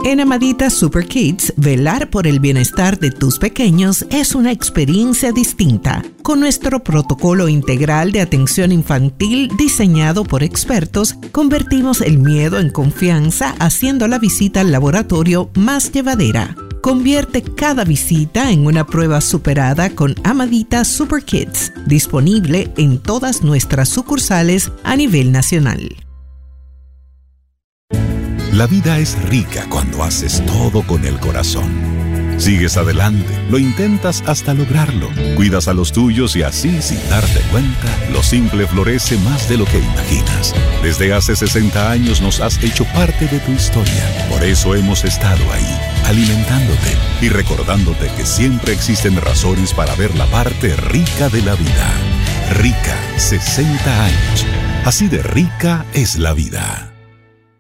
En Amadita Super Kids, velar por el bienestar de tus pequeños es una experiencia distinta. Con nuestro protocolo integral de atención infantil diseñado por expertos, convertimos el miedo en confianza, haciendo la visita al laboratorio más llevadera. Convierte cada visita en una prueba superada con Amadita Super Kids, disponible en todas nuestras sucursales a nivel nacional. La vida es rica cuando haces todo con el corazón. Sigues adelante, lo intentas hasta lograrlo. Cuidas a los tuyos y así, sin darte cuenta, lo simple florece más de lo que imaginas. Desde hace 60 años nos has hecho parte de tu historia. Por eso hemos estado ahí, alimentándote y recordándote que siempre existen razones para ver la parte rica de la vida. Rica, 60 años. Así de rica es la vida.